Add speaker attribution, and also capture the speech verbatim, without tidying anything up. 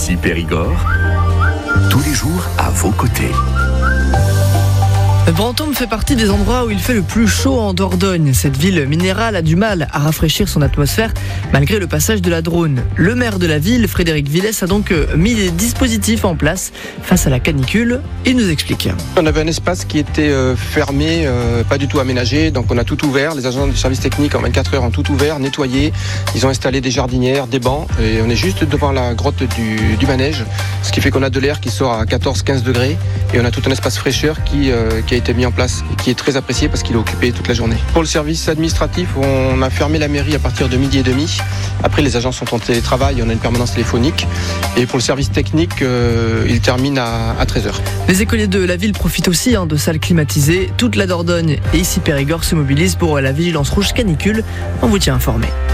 Speaker 1: ici Périgord, tous les jours à vos côtés.
Speaker 2: Brantôme fait partie des endroits où il fait le plus chaud en Dordogne. Cette ville minérale a du mal à rafraîchir son atmosphère malgré le passage de la Dronne. Le maire de la ville, Frédéric Villès, a donc mis des dispositifs en place face à la canicule. Il nous explique.
Speaker 3: On avait un espace qui était euh, fermé, euh, pas du tout aménagé, donc on a tout ouvert. Les agents du service technique en vingt-quatre heures ont tout ouvert, nettoyé. Ils ont installé des jardinières, des bancs, et on est juste devant la grotte du, du manège, ce qui fait qu'on a de l'air qui sort à quatorze à quinze degrés, et on a tout un espace fraîcheur qui, euh, qui a été mis en place et qui est très apprécié parce qu'il est occupé toute la journée. Pour le service administratif, on a fermé la mairie à partir de midi et demi. Après, les agents sont en télétravail, on a une permanence téléphonique. Et pour le service technique, euh, il termine à, à treize heures.
Speaker 2: Les écoliers de la ville profitent aussi hein, de salles climatisées. Toute la Dordogne et ici Périgord se mobilisent pour la vigilance rouge canicule. On vous tient informé.